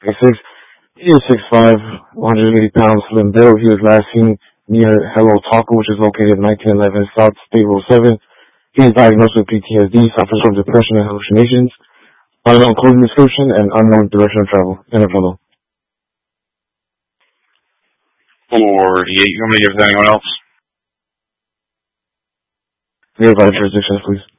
6'6", he is 6'5", 180 pounds, slim build. He was last seen near Hello Taco, which is located at 1911 South State Road 7. He is diagnosed with PTSD, suffers from depression and hallucinations, unknown clothing description, and unknown direction of travel. And a photo. 48, you want me to give it to anyone else? Verify jurisdictions, please.